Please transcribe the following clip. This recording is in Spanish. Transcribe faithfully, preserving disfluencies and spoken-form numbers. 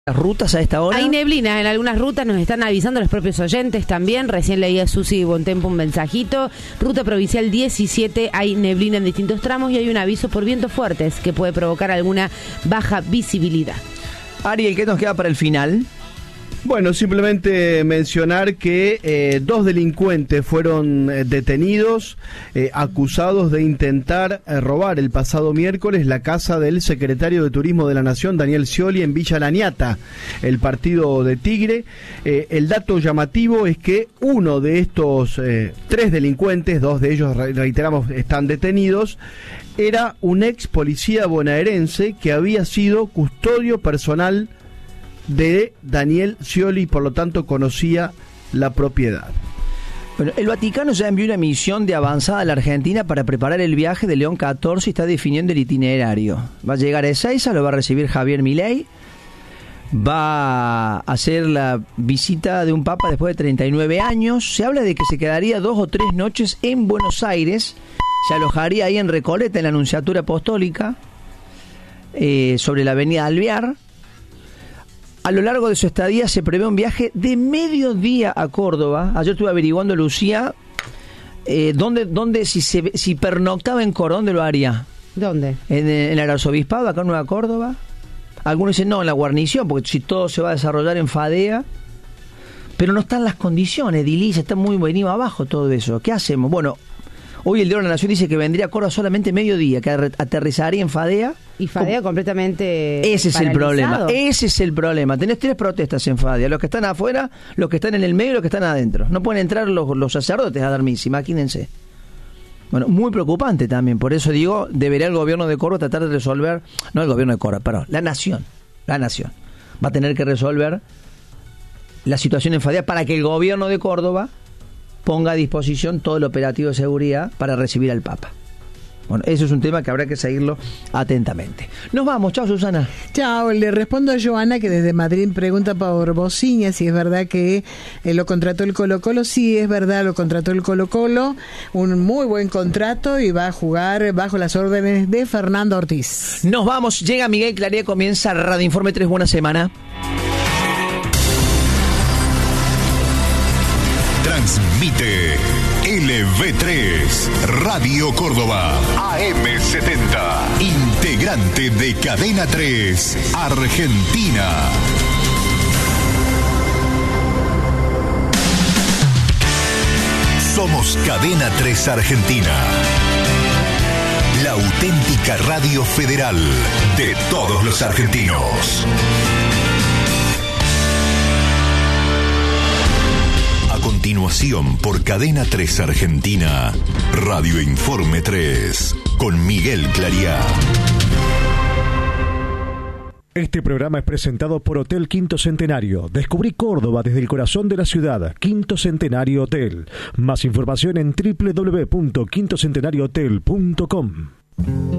Las rutas a esta hora. Hay neblina en algunas rutas, nos están avisando los propios oyentes también. Recién leía Susi Bontempo un mensajito. Ruta provincial diecisiete, hay neblina en distintos tramos y hay un aviso por vientos fuertes que puede provocar alguna baja visibilidad. Ariel, ¿qué nos queda para el final? Bueno, simplemente mencionar que eh, dos delincuentes fueron eh, detenidos, eh, acusados de intentar eh, robar el pasado miércoles la casa del secretario de Turismo de la Nación, Daniel Scioli, en Villa La Ñata, el partido de Tigre. Eh, el dato llamativo es que uno de estos eh, tres delincuentes, dos de ellos, reiteramos, están detenidos, era un ex policía bonaerense que había sido custodio personal de Daniel Scioli, por lo tanto conocía la propiedad. Bueno, el Vaticano ya envió una misión de avanzada a la Argentina para preparar el viaje de León catorce y está definiendo el itinerario. Va a llegar a Ezeiza, lo va a recibir Javier Milei, va a hacer la visita de un papa después de treinta y nueve años. Se habla de que se quedaría dos o tres noches en Buenos Aires, se alojaría ahí en Recoleta, en la Nunciatura Apostólica, eh, sobre la avenida Alvear. A lo largo de su estadía se prevé un viaje de mediodía a Córdoba. Ayer estuve averiguando, Lucía, eh, dónde, dónde si, se, si pernoctaba en Córdoba, ¿dónde lo haría? ¿Dónde? En, en el arzobispado, acá en Nueva Córdoba. Algunos dicen no, en la guarnición, porque si todo se va a desarrollar en Fadea. Pero no están las condiciones, edilicia, está muy venido abajo todo eso. ¿Qué hacemos? Bueno, hoy el Diario de la Nación dice que vendría a Córdoba solamente mediodía, que aterrizaría en Fadea. Y Fadea ¿Cómo? Completamente Ese es paralizado. el problema, ese es el problema. Tenés tres protestas en Fadea, los que están afuera, los que están en el medio y los que están adentro. No pueden entrar los, los sacerdotes a dar misa, imagínense. Bueno, muy preocupante también, por eso digo, debería el gobierno de Córdoba tratar de resolver, no el gobierno de Córdoba, perdón, la nación, la nación, va a tener que resolver la situación en Fadea para que el gobierno de Córdoba ponga a disposición todo el operativo de seguridad para recibir al Papa. Bueno, eso es un tema que habrá que seguirlo atentamente. Nos vamos, chao Susana. Chao, le respondo a Joana que desde Madrid pregunta por Bociña si es verdad que eh, lo contrató el Colo Colo. Sí, es verdad, lo contrató el Colo Colo, un muy buen contrato y va a jugar bajo las órdenes de Fernando Ortiz. Nos vamos, llega Miguel Claría, comienza Radio Informe tres, buena semana. Transmite L V tres, Radio Córdoba, A M setenta, integrante de Cadena tres, Argentina. Somos Cadena tres Argentina, la auténtica radio federal de todos los argentinos. A continuación, por Cadena tres Argentina, Radio Informe tres, con Miguel Claría. Este programa es presentado por Hotel Quinto Centenario. Descubrí Córdoba desde el corazón de la ciudad. Quinto Centenario Hotel. Más información en doble u doble u doble u punto quinto centenario hotel punto com.